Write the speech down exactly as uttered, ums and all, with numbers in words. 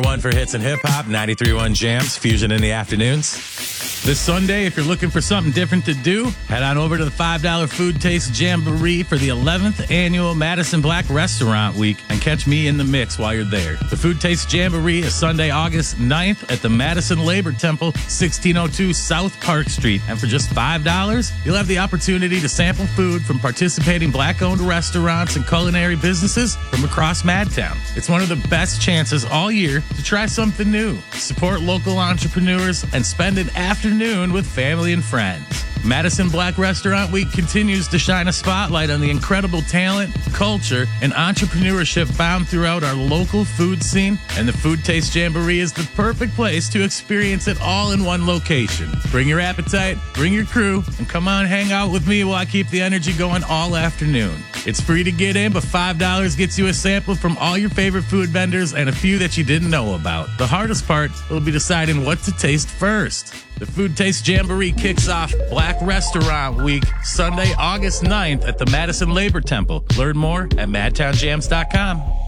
One for hits and hip hop, ninety-three point one Jams, Fusion in the afternoons. This Sunday, if you're looking for something different to do, head on over to the five dollar Food Taste Jamboree for the eleventh annual Madison Black Restaurant Week and catch me in the mix while you're there. The Food Taste Jamboree is Sunday, August ninth at the Madison Labor Temple, sixteen oh two South Park Street. And for just five dollars, you'll have the opportunity to sample food from participating Black-owned restaurants and culinary businesses from across Madtown. It's one of the best chances all year to try something new, support local entrepreneurs, and spend an afternoon with family and friends. Madison Black Restaurant Week continues to shine a spotlight on the incredible talent, culture, and entrepreneurship found throughout our local food scene, and the Food Taste Jamboree is the perfect place to experience it all in one location. Bring your appetite, bring your crew, and come on hang out with me while I keep the energy going all afternoon. It's free to get in, but five dollars gets you a sample from all your favorite food vendors and a few that you didn't know about. The hardest part will be deciding what to taste first. The Food Taste Jamboree kicks off Black Restaurant Week Sunday, August ninth at the Madison Labor Temple. Learn more at madtown jams dot com.